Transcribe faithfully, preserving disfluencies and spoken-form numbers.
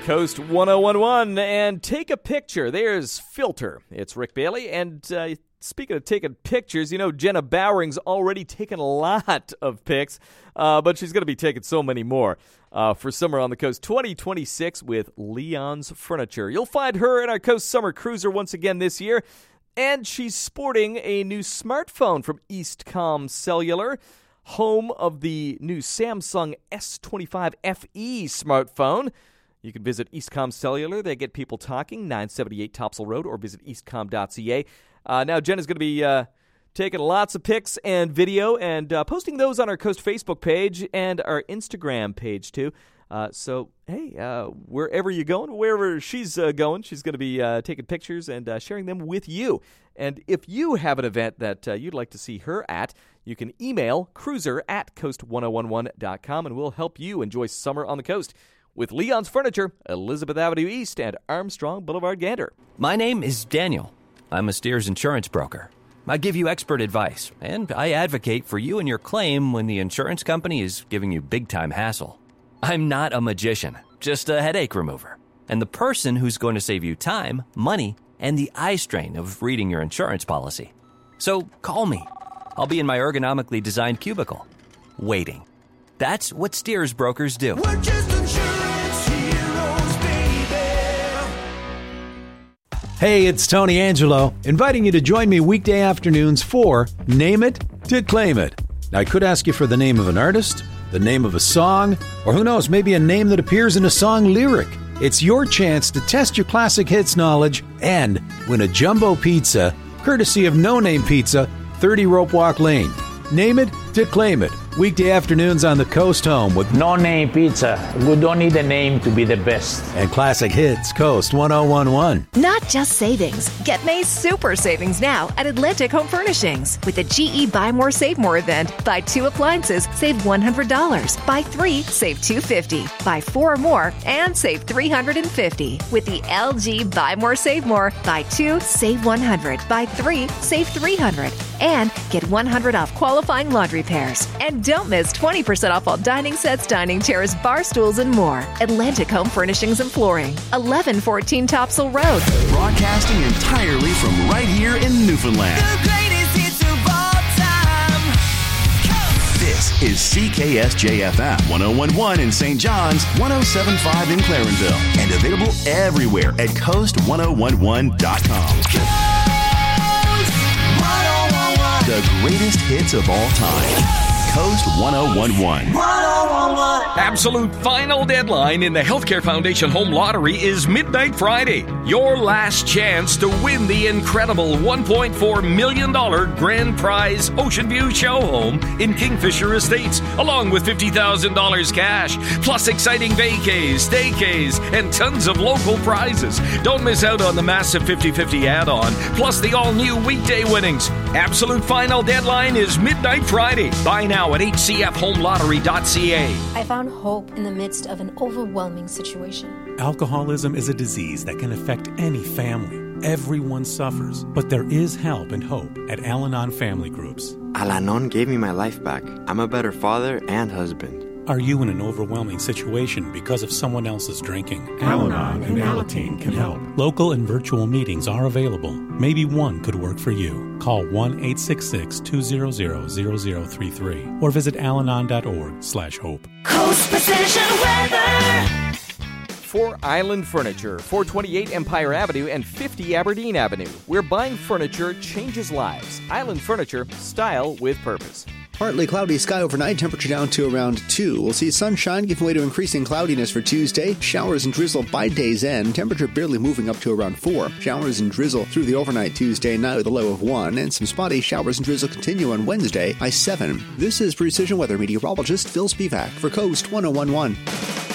Coast one oh one one, and take a picture. There's Filter. It's Rick Bailey, and uh, speaking of taking pictures, you know, Jenna Bowering's already taken a lot of pics, uh, but she's going to be taking so many more uh, for Summer on the Coast twenty twenty-six with Leon's Furniture. You'll find her in our Coast Summer Cruiser once again this year, and she's sporting a new smartphone from Eastcom Cellular, home of the new Samsung S twenty-five F E smartphone. You can visit Eastcom Cellular. They get people talking, nine seventy-eight Topsail Road, or visit eastcom dot c a. Uh, now, Jenna's going to be uh, taking lots of pics and video and uh, posting those on our Coast Facebook page and our Instagram page, too. Uh, so, hey, uh, wherever you're going, wherever she's uh, going, she's going to be uh, taking pictures and uh, sharing them with you. And if you have an event that uh, you'd like to see her at, you can email cruiser at coast one oh one one dot com, and we'll help you enjoy summer on the coast with Leon's Furniture, Elizabeth Avenue East, and Armstrong Boulevard, Gander. My name is Daniel. I'm a Steers insurance broker. I give you expert advice, and I advocate for you and your claim when the insurance company is giving you big-time hassle. I'm not a magician, just a headache remover, and the person who's going to save you time, money, and the eye strain of reading your insurance policy. So call me. I'll be in my ergonomically designed cubicle, waiting. That's what Steers brokers do. We're just insurance heroes, baby. Hey, it's Tony Angelo, inviting you to join me weekday afternoons for Name It to Claim It. Now, I could ask you for the name of an artist, the name of a song, or who knows, maybe a name that appears in a song lyric. It's your chance to test your classic hits knowledge and win a jumbo pizza, courtesy of No Name Pizza, thirty Rope Walk Lane. Name it to claim it. Weekday afternoons on the Coast Home with No Name Pizza. We don't need a name to be the best. And classic hits, Coast one oh one one. Not just savings. Get May's super savings now at Atlantic Home Furnishings. With the G E Buy More, Save More event, buy two appliances, save one hundred dollars. Buy three, save two hundred fifty dollars. Buy four or more, and save three hundred fifty dollars. With the L G Buy More, Save More, buy two, save one hundred dollars. Buy three, save three hundred dollars. And get one hundred dollars off qualifying laundry pairs. And don't miss twenty percent off all dining sets, dining chairs, bar stools, and more. Atlantic Home Furnishings and Flooring, eleven fourteen Topsail Road. Broadcasting entirely from right here in Newfoundland. The greatest hits of all time. Coast. This is C K S J F M one oh one point one in Saint John's, one oh seven point five in Clarenville, and available everywhere at coast one oh one one dot com. The greatest hits of all time. Coast one oh one one. Absolute final deadline in the Healthcare Foundation Home Lottery is midnight Friday. Your last chance to win the incredible one point four million dollars grand prize Ocean View Show Home in Kingfisher Estates, along with fifty thousand dollars cash, plus exciting vacays, staycays, and tons of local prizes. Don't miss out on the massive fifty-fifty add-on, plus the all-new weekday winnings. Absolute final deadline is midnight Friday. Buy now at h c f home lottery dot c a. I found hope in the midst of an overwhelming situation. Alcoholism is a disease that can affect any family. Everyone suffers, but there is help and hope at Al-Anon Family Groups. Al-Anon gave me my life back. I'm a better father and husband. Are you in an overwhelming situation because of someone else's drinking? Al-Anon and Alateen can help. Local and virtual meetings are available. Maybe one could work for you. Call one eight six six, two hundred, zero zero three three or visit alanon dot org slash hope. Coast Precision Weather. For Island Furniture, four twenty-eight Empire Avenue and fifty Aberdeen Avenue, where buying furniture changes lives. Island Furniture, style with purpose. Partly cloudy sky overnight, temperature down to around two. We'll see sunshine giving way to increasing cloudiness for Tuesday. Showers and drizzle by day's end. Temperature barely moving up to around four. Showers and drizzle through the overnight Tuesday, now with a low of one. And some spotty showers and drizzle continue on Wednesday by seven. This is Precision Weather meteorologist Phil Spivak for Coast one oh one one.